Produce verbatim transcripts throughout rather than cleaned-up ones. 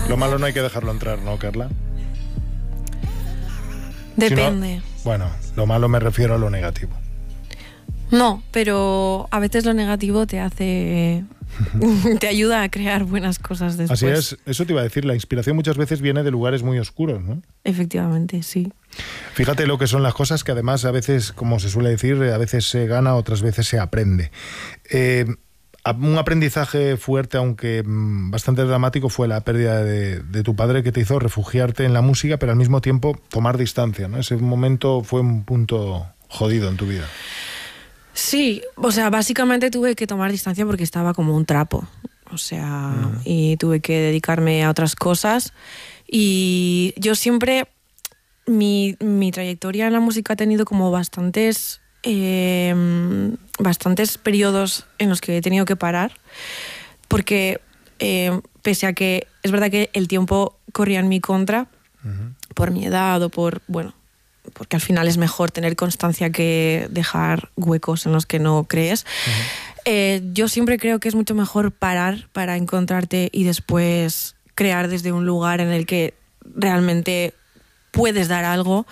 Lo malo no hay que dejarlo entrar, ¿no, Carla? Depende. Si no, bueno, lo malo me refiero a lo negativo. No, pero a veces lo negativo te hace... te ayuda a crear buenas cosas después. Así es, eso te iba a decir, la inspiración muchas veces viene de lugares muy oscuros, ¿no? Efectivamente, sí. Fíjate lo que son las cosas que además a veces, como se suele decir, a veces se gana, otras veces se aprende. Eh, un aprendizaje fuerte, aunque bastante dramático, fue la pérdida de, de tu padre, que te hizo refugiarte en la música, pero al mismo tiempo tomar distancia, ¿no? Ese momento fue un punto jodido en tu vida. Sí, o sea, básicamente tuve que tomar distancia porque estaba como un trapo, o sea, uh-huh. y tuve que dedicarme a otras cosas. Y yo siempre, mi, mi trayectoria en la música ha tenido como bastantes, eh, bastantes periodos en los que he tenido que parar, porque eh, pese a que es verdad que el tiempo corría en mi contra, uh-huh. por mi edad o por, bueno... porque al final es mejor tener constancia que dejar huecos en los que no crees. Uh-huh. Eh, yo siempre creo que es mucho mejor parar para encontrarte y después crear desde un lugar en el que realmente puedes dar algo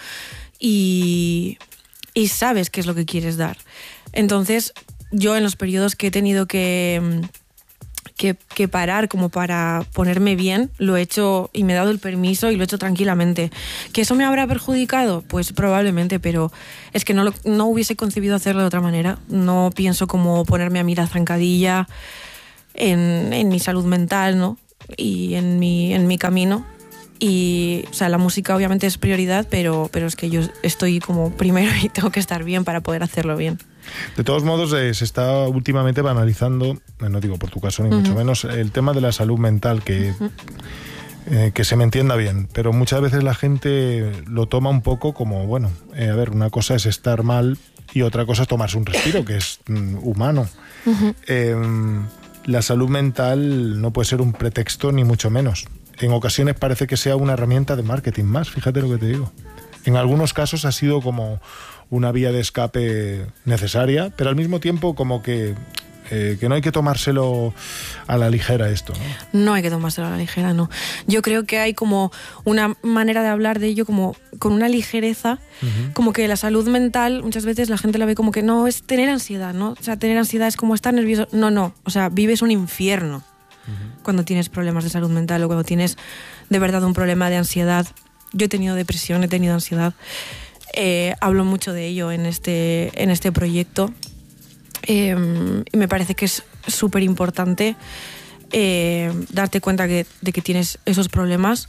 y, y sabes qué es lo que quieres dar. Entonces, yo en los periodos que he tenido que... Que, que parar como para ponerme bien, lo he hecho y me he dado el permiso y lo he hecho tranquilamente. ¿Que eso me habrá perjudicado? Pues probablemente, pero es que no, lo, no hubiese concebido hacerlo de otra manera. No pienso como ponerme a mí la zancadilla en, en mi salud mental, ¿no? Y en mi, en mi camino. Y, o sea, la música obviamente es prioridad, pero, pero es que yo estoy como primero y tengo que estar bien para poder hacerlo bien. De todos modos, eh, se está últimamente banalizando, eh, no digo por tu caso ni uh-huh. mucho menos, el tema de la salud mental, que, uh-huh. eh, que se me entienda bien, pero muchas veces la gente lo toma un poco como, bueno, eh, a ver, una cosa es estar mal y otra cosa es tomarse un respiro, que es mm, humano. Uh-huh. Eh, la salud mental no puede ser un pretexto ni mucho menos. En ocasiones parece que sea una herramienta de marketing más, fíjate lo que te digo. En algunos casos ha sido como una vía de escape necesaria, pero al mismo tiempo como que, eh, que no hay que tomárselo a la ligera esto, ¿no? No hay que tomárselo a la ligera, no. Yo creo que hay como una manera de hablar de ello como con una ligereza, uh-huh. como que la salud mental muchas veces la gente la ve como que no es tener ansiedad, ¿no? O sea, tener ansiedad es como estar nervioso. No, no, o sea, vives un infierno uh-huh. cuando tienes problemas de salud mental o cuando tienes de verdad un problema de ansiedad. Yo he tenido depresión, he tenido ansiedad. Eh, hablo mucho de ello en este, en este proyecto eh, y me parece que es súper importante eh, darte cuenta que, de que tienes esos problemas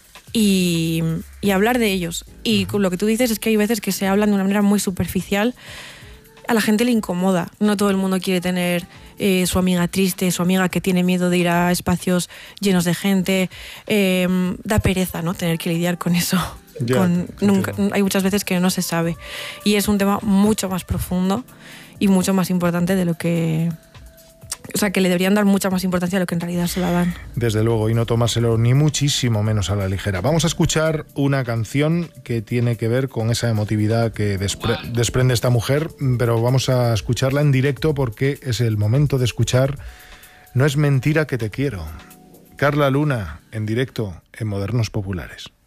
y, y hablar de ellos. Y lo que tú dices es que hay veces que se hablan de una manera muy superficial. A la gente le incomoda. No todo el mundo quiere tener eh, su amiga triste, su amiga que tiene miedo de ir a espacios llenos de gente. Eh, da pereza, ¿no? Tener que lidiar con eso. Ya, con, nunca, hay muchas veces que no se sabe. Y es un tema mucho más profundo y mucho más importante de lo que... O sea, que le deberían dar mucha más importancia a lo que en realidad se la dan. Desde luego, y no tomárselo ni muchísimo menos a la ligera. Vamos a escuchar una canción que tiene que ver con esa emotividad que despre- desprende esta mujer, pero vamos a escucharla en directo porque es el momento de escuchar No es mentira que te quiero. Carla Luna, en directo, en Modernos Populares.